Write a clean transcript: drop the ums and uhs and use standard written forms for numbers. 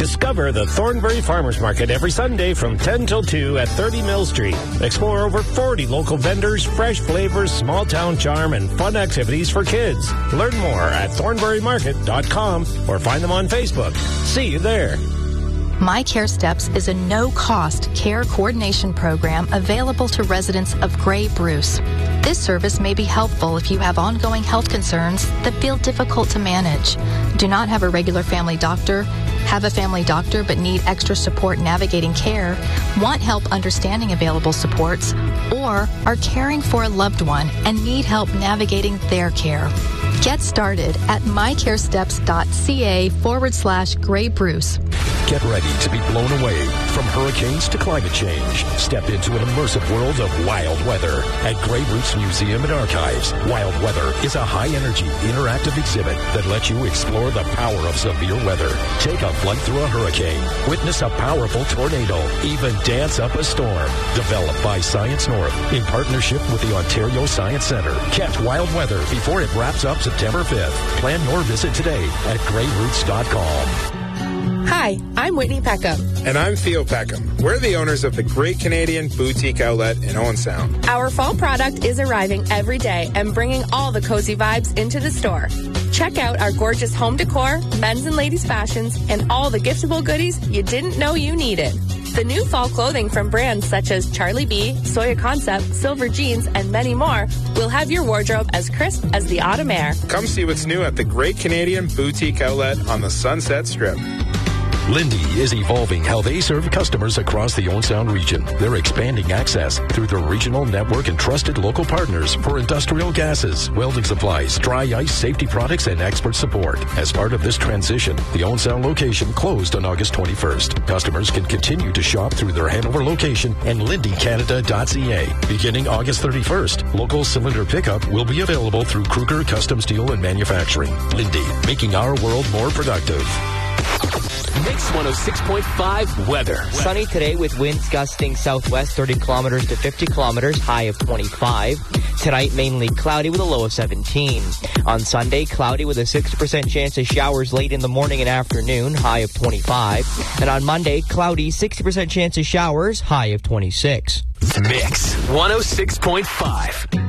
Discover the Thornbury Farmers Market every Sunday from 10 till 2 at 30 Mill Street. Explore over 40 local vendors, fresh flavors, small town charm, and fun activities for kids. Learn more at thornburymarket.com or find them on Facebook. See you there. My Care Steps is a no-cost care coordination program available to residents of Grey Bruce. This service may be helpful if you have ongoing health concerns that feel difficult to manage, do not have a regular family doctor, have a family doctor but need extra support navigating care, want help understanding available supports, or are caring for a loved one and need help navigating their care. Get started at mycaresteps.ca/Grey Bruce. Get ready to be blown away from hurricanes to climate change. Step into an immersive world of wild weather at Grey Bruce Museum and Archives. Wild Weather is a high-energy, interactive exhibit that lets you explore the power of severe weather. Take a flight through a hurricane, witness a powerful tornado, even dance up a storm. Developed by Science North in partnership with the Ontario Science Centre. Catch Wild Weather before it wraps up September 5th. Plan your visit today at greyroots.com. Hi, I'm Whitney Peckham. And I'm Theo Peckham. We're the owners of the Great Canadian Boutique Outlet in Owen Sound. Our fall product is arriving every day and bringing all the cozy vibes into the store. Check out our gorgeous home decor, men's and ladies' fashions, and all the giftable goodies you didn't know you needed. The new fall clothing from brands such as Charlie B, Soya Concept, Silver Jeans, and many more will have your wardrobe as crisp as the autumn air. Come see what's new at the Great Canadian Boutique Outlet on the Sunset Strip. Lindy is evolving how they serve customers across the Owen Sound region. They're expanding access through their regional network and trusted local partners for industrial gases, welding supplies, dry ice, safety products, and expert support. As part of this transition, the Owen Sound location closed on August 21st. Customers can continue to shop through their Hanover location and lindycanada.ca. Beginning August 31st, local cylinder pickup will be available through Kruger Custom Steel and Manufacturing. Lindy, making our world more productive. Mix 106.5 weather. Sunny today with winds gusting southwest 30 kilometers to 50 kilometers, high of 25. Tonight, mainly cloudy with a low of 17. On Sunday, cloudy with a 60% chance of showers late in the morning and afternoon, high of 25. And on Monday, cloudy, 60% chance of showers, high of 26. Mix 106.5.